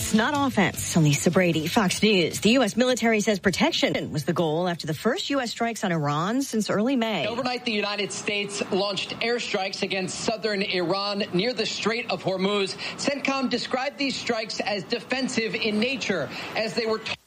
defense, not offense. On Lisa Brady, Fox News. The U.S. military says protection was the goal after the first U.S. strikes on Iran since early May. Overnight, the United States launched airstrikes against southern Iran near the Strait of Hormuz. CENTCOM described these strikes as defensive in nature, as they were